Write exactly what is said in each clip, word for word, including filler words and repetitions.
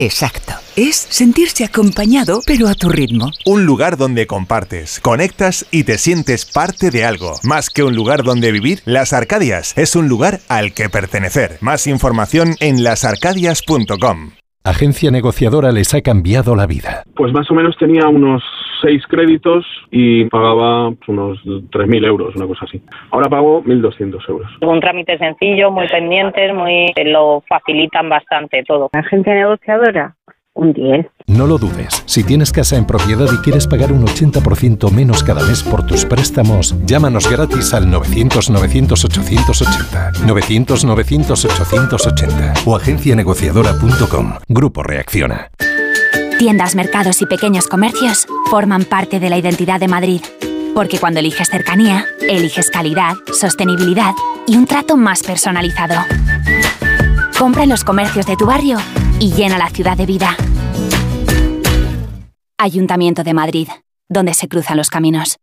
Exacto. Es sentirse acompañado, pero a tu ritmo. Un lugar donde compartes, conectas y te sientes parte de algo. Más que un lugar donde vivir, Las Arcadias es un lugar al que pertenecer. Más información en las arcadias punto com. Agencia Negociadora les ha cambiado la vida. Pues más o menos tenía unos seis créditos y pagaba unos tres mil euros, una cosa así. Ahora pago mil doscientos euros. Un trámite sencillo, muy pendientes, muy lo facilitan bastante todo. Agencia Negociadora, un diez. No lo dudes. Si tienes casa en propiedad y quieres pagar un ochenta por ciento menos cada mes por tus préstamos, llámanos gratis al novecientos novecientos ochocientos ochenta, novecientos novecientos ochocientos ochenta o agencia negociadora punto com. Grupo Reacciona. Tiendas, mercados y pequeños comercios forman parte de la identidad de Madrid. Porque cuando eliges cercanía, eliges calidad, sostenibilidad y un trato más personalizado. Compra en los comercios de tu barrio y llena la ciudad de vida. Ayuntamiento de Madrid, donde se cruzan los caminos.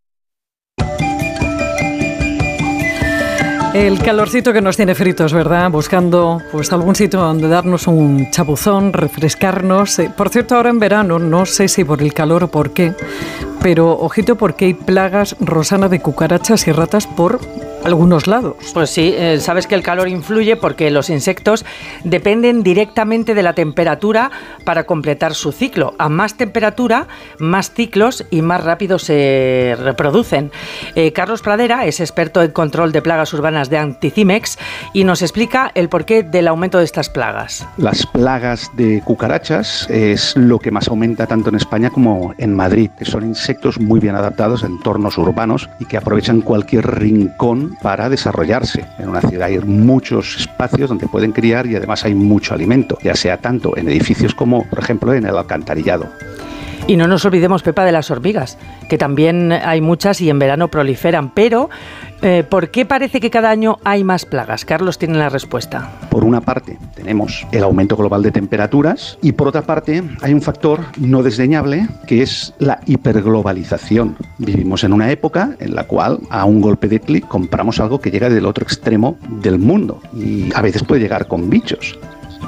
El calorcito que nos tiene fritos, ¿verdad? Buscando pues algún sitio donde darnos un chapuzón, refrescarnos. Por cierto, ahora en verano, no sé si por el calor o por qué, pero ojito porque hay plagas, Rosana, de cucarachas y ratas por algunos lados. Pues sí, eh, sabes que el calor influye porque los insectos dependen directamente de la temperatura para completar su ciclo. A más temperatura, más ciclos y más rápido se reproducen. Eh, Carlos Pradera es experto en control de plagas urbanas de Anticimex y nos explica el porqué del aumento de estas plagas. Las plagas de cucarachas es lo que más aumenta tanto en España como en Madrid, que son insectos muy bien adaptados a entornos urbanos y que aprovechan cualquier rincón para desarrollarse. En una ciudad hay muchos espacios donde pueden criar y además hay mucho alimento, ya sea tanto en edificios como, por ejemplo, en el alcantarillado. Y no nos olvidemos, Pepa, de las hormigas, que también hay muchas y en verano proliferan. Pero, eh, ¿por qué parece que cada año hay más plagas? Carlos tiene la respuesta. Por una parte, tenemos el aumento global de temperaturas y por otra parte, hay un factor no desdeñable que es la hiperglobalización. Vivimos en una época en la cual a un golpe de clic compramos algo que llega del otro extremo del mundo y a veces puede llegar con bichos.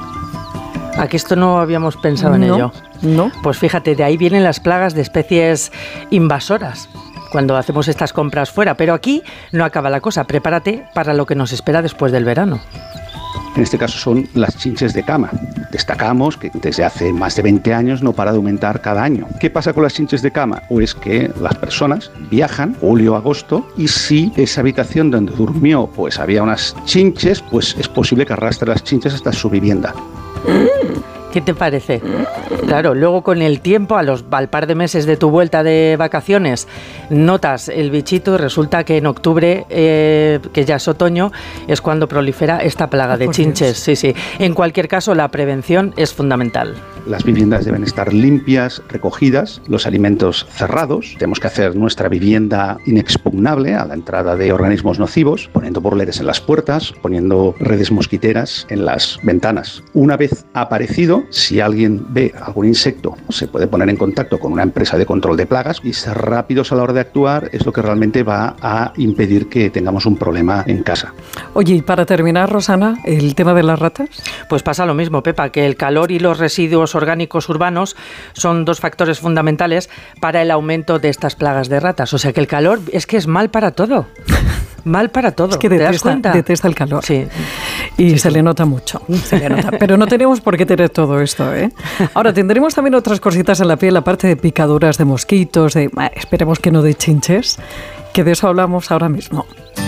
¿A que esto no habíamos pensado en no, ello? No. Pues fíjate, de ahí vienen las plagas de especies invasoras cuando hacemos estas compras fuera. Pero aquí no acaba la cosa. Prepárate para lo que nos espera después del verano. En este caso son las chinches de cama. Destacamos que desde hace más de veinte años no para de aumentar cada año. ¿Qué pasa con las chinches de cama? Pues que las personas viajan julio, agosto y si esa habitación donde durmió pues había unas chinches, pues es posible que arrastre las chinches hasta su vivienda. ¿Qué te parece? Claro, luego con el tiempo, a los, al par de meses de tu vuelta de vacaciones, notas el bichito y resulta que en octubre, eh, que ya es otoño, es cuando prolifera esta plaga de chinches. Sí, sí. En cualquier caso, la prevención es fundamental. Las viviendas deben estar limpias, recogidas, los alimentos cerrados. Tenemos que hacer nuestra vivienda inexpugnable a la entrada de organismos nocivos, poniendo burleres en las puertas, poniendo redes mosquiteras en las ventanas. Una vez aparecido, si alguien ve algún insecto, se puede poner en contacto con una empresa de control de plagas y ser rápidos a la hora de actuar es lo que realmente va a impedir que tengamos un problema en casa. Oye, y para terminar, Rosana, el tema de las ratas. Pues pasa lo mismo, Pepa, que el calor y los residuos orgánicos urbanos son dos factores fundamentales para el aumento de estas plagas de ratas. O sea que el calor es que es mal para todo. Mal para todo. Es que detesta, detesta el calor. Sí. Y sí, se sí. le nota mucho. Se le nota. Pero no tenemos por qué tener todo esto, ¿eh? Ahora, tendremos también otras cositas en la piel, aparte de picaduras de mosquitos, de, eh, esperemos que no de chinches, que de eso hablamos ahora mismo.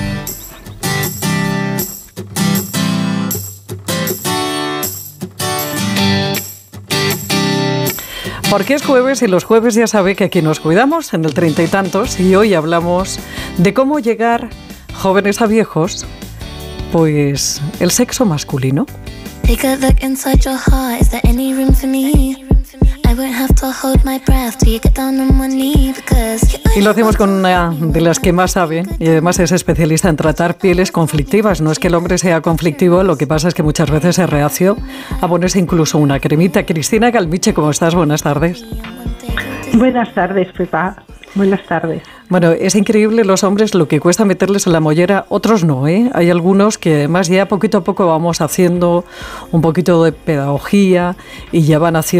Porque es jueves y los jueves ya sabe que aquí nos cuidamos en el treinta y tantos y hoy hablamos de cómo llegar jóvenes a viejos, pues el sexo masculino. Y lo hacemos con una de las que más sabe y además es especialista en tratar pieles conflictivas. No es que el hombre sea conflictivo, lo que pasa es que muchas veces es reacio a ponerse incluso una cremita. Cristina Galmiche, ¿cómo estás? Buenas tardes. Buenas tardes, Pepa. Buenas tardes. Bueno, es increíble los hombres lo que cuesta meterles en la mollera, otros no, ¿eh? Hay algunos que además ya poquito a poco vamos haciendo un poquito de pedagogía y ya van haciendo